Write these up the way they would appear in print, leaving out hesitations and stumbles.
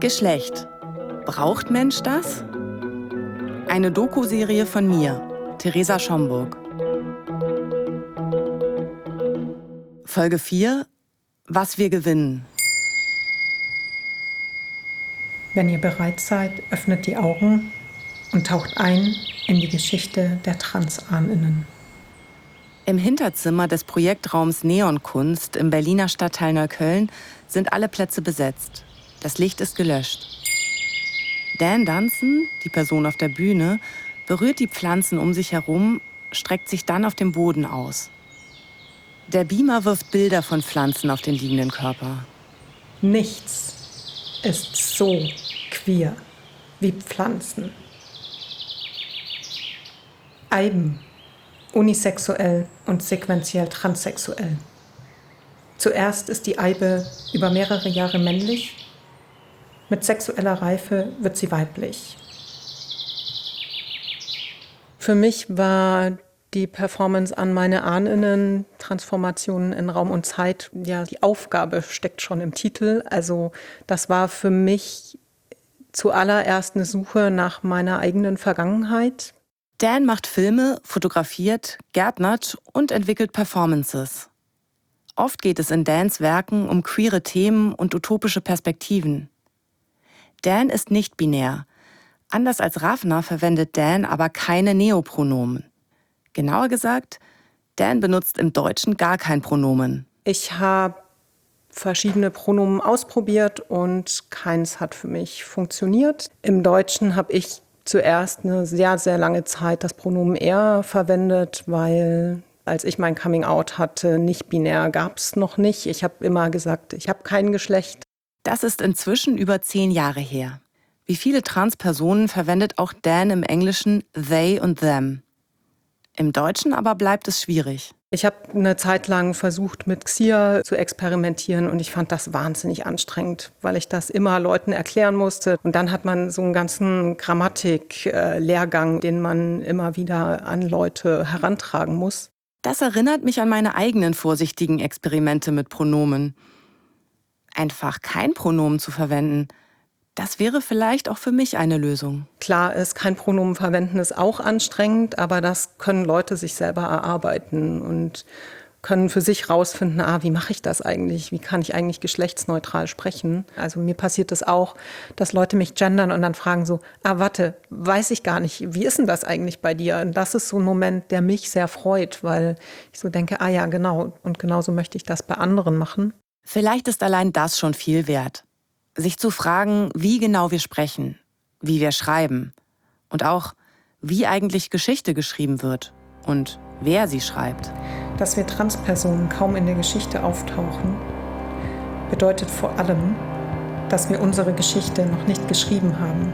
Geschlecht. Braucht Mensch das? Eine Doku-Serie von mir, Theresa Schomburg. Folge 4: Was wir gewinnen. Wenn ihr bereit seid, öffnet die Augen und taucht ein in die Geschichte der TransahnerInnen. Im Hinterzimmer des Projektraums Neonkunst im Berliner Stadtteil Neukölln sind alle Plätze besetzt. Das Licht ist gelöscht. Dan Dunstan, die Person auf der Bühne, berührt die Pflanzen um sich herum, streckt sich dann auf dem Boden aus. Der Beamer wirft Bilder von Pflanzen auf den liegenden Körper. Nichts ist so queer wie Pflanzen. Eiben, unisexuell und sequenziell transsexuell. Zuerst ist die Eibe über mehrere Jahre männlich, mit sexueller Reife wird sie weiblich. Für mich war die Performance an meine AhnInnen, Transformationen in Raum und Zeit, ja, die Aufgabe steckt schon im Titel. Also das war für mich zuallererst eine Suche nach meiner eigenen Vergangenheit. Dan macht Filme, fotografiert, gärtnert und entwickelt Performances. Oft geht es in Dans Werken um queere Themen und utopische Perspektiven. Dan ist nicht binär. Anders als Ravna verwendet Dan aber keine Neopronomen. Genauer gesagt, Dan benutzt im Deutschen gar kein Pronomen. Ich habe verschiedene Pronomen ausprobiert und keins hat für mich funktioniert. Im Deutschen habe ich zuerst eine sehr, sehr lange Zeit das Pronomen er verwendet, weil als ich mein Coming-out hatte, nicht binär gab es noch nicht. Ich habe immer gesagt, ich habe kein Geschlecht. Das ist inzwischen über 10 Jahre her. Wie viele Transpersonen verwendet auch Dan im Englischen they und them. Im Deutschen aber bleibt es schwierig. Ich habe eine Zeit lang versucht, mit Xia zu experimentieren und ich fand das wahnsinnig anstrengend, weil ich das immer Leuten erklären musste. Und dann hat man so einen ganzen Grammatik-Lehrgang, den man immer wieder an Leute herantragen muss. Das erinnert mich an meine eigenen vorsichtigen Experimente mit Pronomen. Einfach kein Pronomen zu verwenden, das wäre vielleicht auch für mich eine Lösung. Klar ist, kein Pronomen verwenden ist auch anstrengend, aber das können Leute sich selber erarbeiten und können für sich rausfinden, wie mache ich das eigentlich? Wie kann ich eigentlich geschlechtsneutral sprechen? Also mir passiert es das auch, dass Leute mich gendern und dann fragen so, warte, weiß ich gar nicht, wie ist denn das eigentlich bei dir? Und das ist so ein Moment, der mich sehr freut, weil ich so denke, ja, genau. Und genauso möchte ich das bei anderen machen. Vielleicht ist allein das schon viel wert. Sich zu fragen, wie genau wir sprechen, wie wir schreiben und auch, wie eigentlich Geschichte geschrieben wird und wer sie schreibt. Dass wir Transpersonen kaum in der Geschichte auftauchen, bedeutet vor allem, dass wir unsere Geschichte noch nicht geschrieben haben.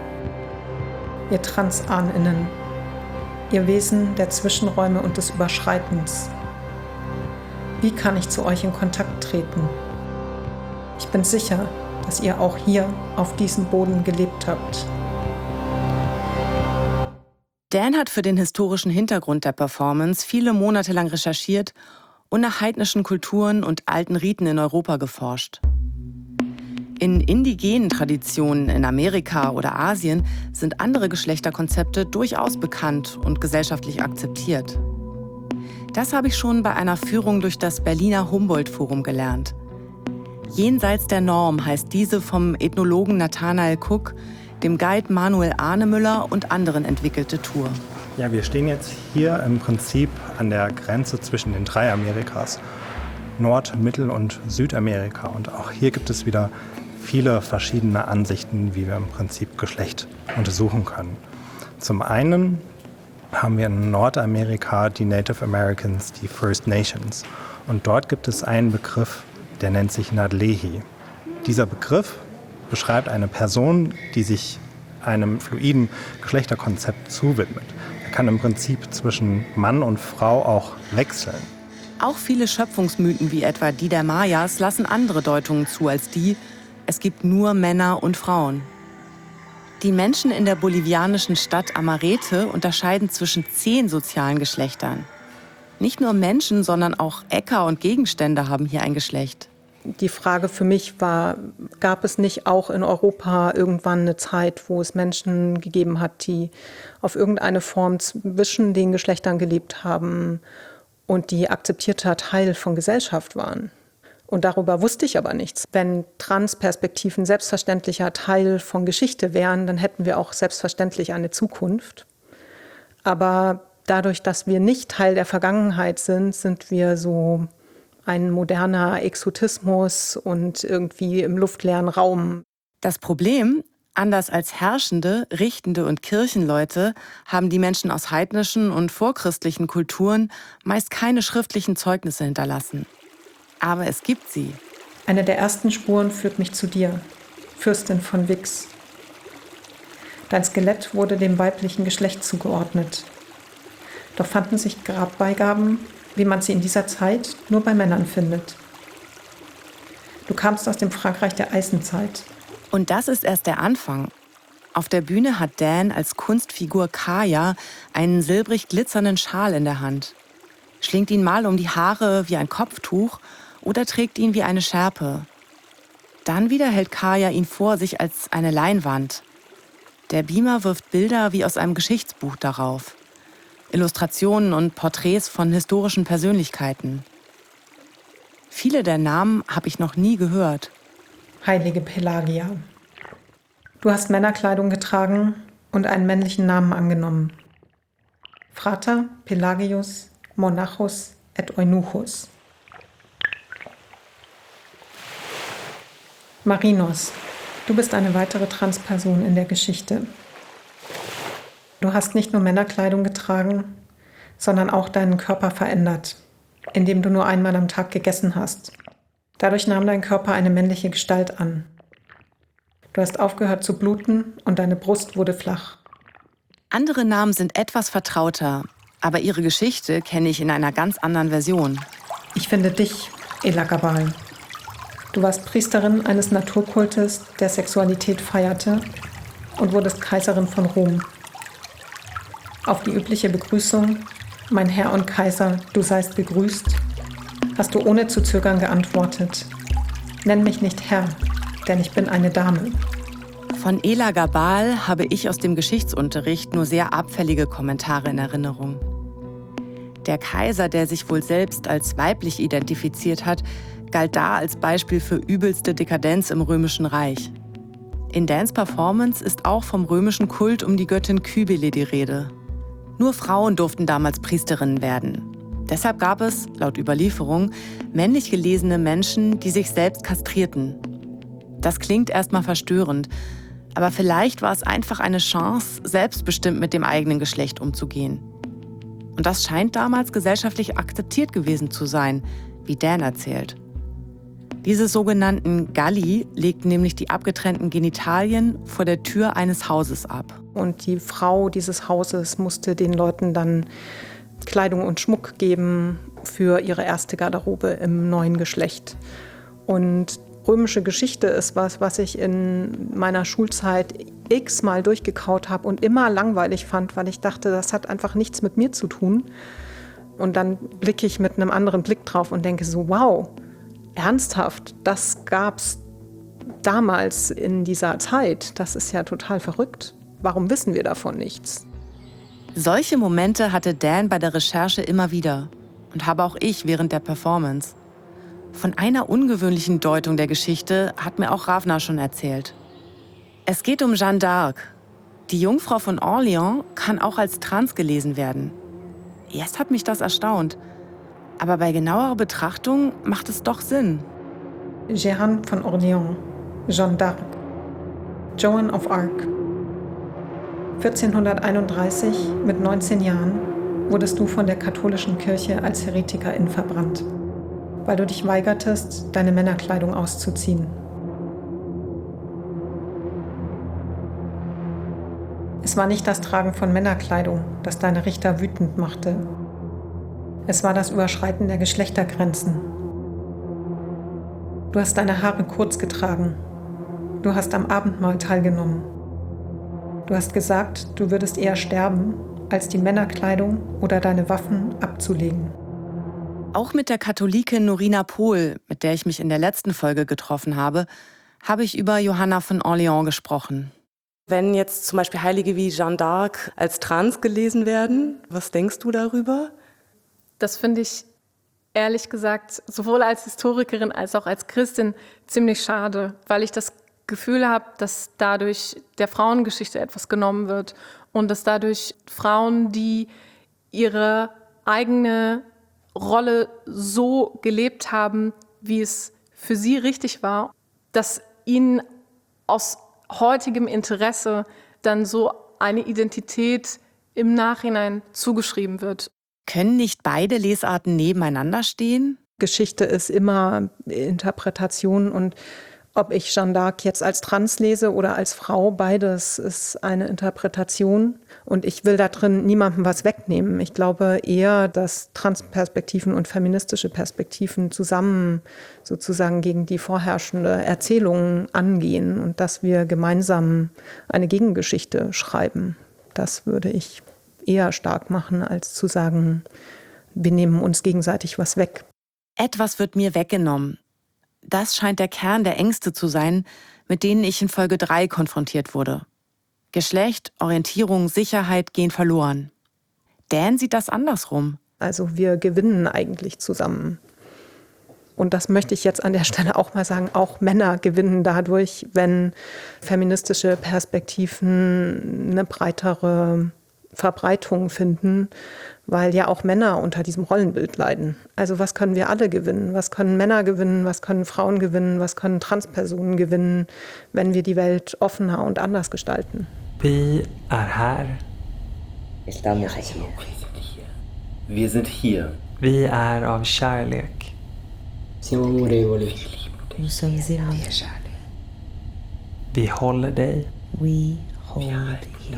Ihr TransahnerInnen, ihr Wesen der Zwischenräume und des Überschreitens. Wie kann ich zu euch in Kontakt treten? Ich bin sicher, dass ihr auch hier auf diesem Boden gelebt habt. Dan hat für den historischen Hintergrund der Performance viele Monate lang recherchiert und nach heidnischen Kulturen und alten Riten in Europa geforscht. In indigenen Traditionen in Amerika oder Asien sind andere Geschlechterkonzepte durchaus bekannt und gesellschaftlich akzeptiert. Das habe ich schon bei einer Führung durch das Berliner Humboldt-Forum gelernt. Jenseits der Norm heißt diese vom Ethnologen Nathanael Cook, dem Guide Manuel Arnemüller und anderen entwickelte Tour. Ja, wir stehen jetzt hier im Prinzip an der Grenze zwischen den 3 Amerikas, Nord-, Mittel- und Südamerika. Und auch hier gibt es wieder viele verschiedene Ansichten, wie wir im Prinzip Geschlecht untersuchen können. Zum einen haben wir in Nordamerika die Native Americans, die First Nations. Und dort gibt es einen Begriff, der nennt sich Nadlehi. Dieser Begriff beschreibt eine Person, die sich einem fluiden Geschlechterkonzept zuwidmet. Er kann im Prinzip zwischen Mann und Frau auch wechseln. Auch viele Schöpfungsmythen wie etwa die der Mayas lassen andere Deutungen zu als die, es gibt nur Männer und Frauen. Die Menschen in der bolivianischen Stadt Amarete unterscheiden zwischen 10 sozialen Geschlechtern. Nicht nur Menschen, sondern auch Äcker und Gegenstände haben hier ein Geschlecht. die Frage für mich war, gab es nicht auch in Europa irgendwann eine Zeit, wo es Menschen gegeben hat, die auf irgendeine Form zwischen den Geschlechtern gelebt haben und die akzeptierter Teil von Gesellschaft waren? Und darüber wusste ich aber nichts. Wenn Transperspektiven selbstverständlicher Teil von Geschichte wären, dann hätten wir auch selbstverständlich eine Zukunft. Aber dadurch, dass wir nicht Teil der Vergangenheit sind, sind wir so ein moderner Exotismus und irgendwie im luftleeren Raum. Das Problem: Anders als Herrschende, Richtende und Kirchenleute haben die Menschen aus heidnischen und vorchristlichen Kulturen meist keine schriftlichen Zeugnisse hinterlassen. Aber es gibt sie. Eine der ersten Spuren führt mich zu dir, Fürstin von Wix. Dein Skelett wurde dem weiblichen Geschlecht zugeordnet. Doch fanden sich Grabbeigaben, wie man sie in dieser Zeit nur bei Männern findet. Du kamst aus dem Frankreich der Eisenzeit. Und das ist erst der Anfang. Auf der Bühne hat Dan als Kunstfigur Kaya einen silbrig glitzernden Schal in der Hand. Schlingt ihn mal um die Haare wie ein Kopftuch oder trägt ihn wie eine Schärpe. Dann wieder hält Kaya ihn vor sich als eine Leinwand. Der Beamer wirft Bilder wie aus einem Geschichtsbuch darauf. Illustrationen und Porträts von historischen Persönlichkeiten. Viele der Namen habe ich noch nie gehört. Heilige Pelagia. Du hast Männerkleidung getragen und einen männlichen Namen angenommen. Frater Pelagius Monachus et Eunuchus. Marinos, du bist eine weitere Transperson in der Geschichte. Du hast nicht nur Männerkleidung getragen, sondern auch deinen Körper verändert, indem du nur einmal am Tag gegessen hast. Dadurch nahm dein Körper eine männliche Gestalt an. Du hast aufgehört zu bluten und deine Brust wurde flach. Andere Namen sind etwas vertrauter, aber ihre Geschichte kenne ich in einer ganz anderen Version. Ich finde dich, Elagabal. Du warst Priesterin eines Naturkultes, der Sexualität feierte und wurdest Kaiserin von Rom. Auf die übliche Begrüßung, mein Herr und Kaiser, du seist gegrüßt, hast du ohne zu zögern geantwortet. Nenn mich nicht Herr, denn ich bin eine Dame. Von Elagabal habe ich aus dem Geschichtsunterricht nur sehr abfällige Kommentare in Erinnerung. Der Kaiser, der sich wohl selbst als weiblich identifiziert hat, galt da als Beispiel für übelste Dekadenz im Römischen Reich. In Dans Performance ist auch vom römischen Kult um die Göttin Kybele die Rede. Nur Frauen durften damals Priesterinnen werden. Deshalb gab es, laut Überlieferung, männlich gelesene Menschen, die sich selbst kastrierten. Das klingt erstmal verstörend, aber vielleicht war es einfach eine Chance, selbstbestimmt mit dem eigenen Geschlecht umzugehen. Und das scheint damals gesellschaftlich akzeptiert gewesen zu sein, wie Dan erzählt. Diese sogenannten Galli legten nämlich die abgetrennten Genitalien vor der Tür eines Hauses ab. Und die Frau dieses Hauses musste den Leuten dann Kleidung und Schmuck geben für ihre erste Garderobe im neuen Geschlecht. Und römische Geschichte ist was ich in meiner Schulzeit x-mal durchgekaut habe und immer langweilig fand, weil ich dachte, das hat einfach nichts mit mir zu tun. Und dann blicke ich mit einem anderen Blick drauf und denke so, wow, ernsthaft, das gab's damals in dieser Zeit. Das ist ja total verrückt. Warum wissen wir davon nichts? Solche Momente hatte Dan bei der Recherche immer wieder und habe auch ich während der Performance. Von einer ungewöhnlichen Deutung der Geschichte hat mir auch Ravna schon erzählt. Es geht um Jeanne d'Arc. Die Jungfrau von Orléans kann auch als trans gelesen werden. Erst hat mich das erstaunt, aber bei genauerer Betrachtung macht es doch Sinn. Jeanne von Orléans, Jeanne d'Arc, Joan of Arc. 1431, mit 19 Jahren, wurdest du von der katholischen Kirche als Heretikerin verbrannt, weil du dich weigertest, deine Männerkleidung auszuziehen. Es war nicht das Tragen von Männerkleidung, das deine Richter wütend machte. Es war das Überschreiten der Geschlechtergrenzen. Du hast deine Haare kurz getragen. Du hast am Abendmahl teilgenommen. Du hast gesagt, du würdest eher sterben, als die Männerkleidung oder deine Waffen abzulegen. Auch mit der Katholikin Norina Pohl, mit der ich mich in der letzten Folge getroffen habe ich über Johanna von Orleans gesprochen. Wenn jetzt zum Beispiel Heilige wie Jeanne d'Arc als trans gelesen werden, was denkst du darüber? Das finde ich ehrlich gesagt sowohl als Historikerin als auch als Christin ziemlich schade, weil ich das Gefühl habe, dass dadurch der Frauengeschichte etwas genommen wird und dass dadurch Frauen, die ihre eigene Rolle so gelebt haben, wie es für sie richtig war, dass ihnen aus heutigem Interesse dann so eine Identität im Nachhinein zugeschrieben wird. Können nicht beide Lesarten nebeneinander stehen? Geschichte ist immer Interpretation und ob ich Jeanne d'Arc jetzt als trans lese oder als Frau, beides ist eine Interpretation. Und ich will da drin niemandem was wegnehmen. Ich glaube eher, dass Transperspektiven und feministische Perspektiven zusammen sozusagen gegen die vorherrschende Erzählung angehen und dass wir gemeinsam eine Gegengeschichte schreiben. Das würde ich eher stark machen, als zu sagen, wir nehmen uns gegenseitig was weg. Etwas wird mir weggenommen. Das scheint der Kern der Ängste zu sein, mit denen ich in Folge 3 konfrontiert wurde. Geschlecht, Orientierung, Sicherheit gehen verloren. Dan sieht das andersrum. Also wir gewinnen eigentlich zusammen. Und das möchte ich jetzt an der Stelle auch mal sagen, auch Männer gewinnen dadurch, wenn feministische Perspektiven eine breitere Verbreitung finden, weil ja auch Männer unter diesem Rollenbild leiden. Also was können wir alle gewinnen? Was können Männer gewinnen? Was können Frauen gewinnen? Was können Transpersonen gewinnen, wenn wir die Welt offener und anders gestalten? Vi är här. Wir sind hier. Vi är av kärlek. Vi håller dig. We hold you.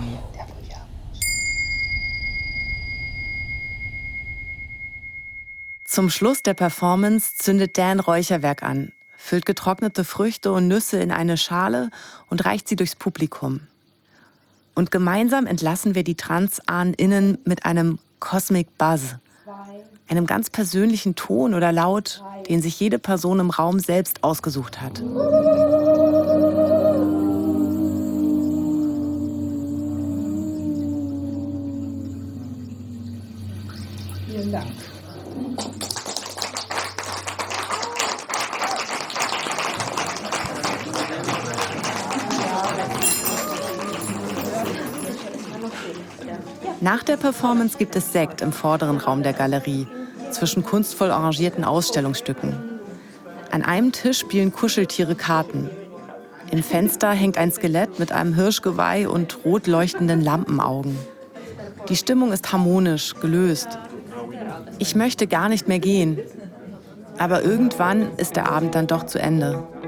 Zum Schluss der Performance zündet Dan Räucherwerk an, füllt getrocknete Früchte und Nüsse in eine Schale und reicht sie durchs Publikum. Und gemeinsam entlassen wir die TransahnerInnen mit einem Cosmic Buzz, einem ganz persönlichen Ton oder Laut, den sich jede Person im Raum selbst ausgesucht hat. Vielen Dank. Nach der Performance gibt es Sekt im vorderen Raum der Galerie, zwischen kunstvoll arrangierten Ausstellungsstücken. An einem Tisch spielen Kuscheltiere Karten. Im Fenster hängt ein Skelett mit einem Hirschgeweih und rot leuchtenden Lampenaugen. Die Stimmung ist harmonisch, gelöst. Ich möchte gar nicht mehr gehen. Aber irgendwann ist der Abend dann doch zu Ende.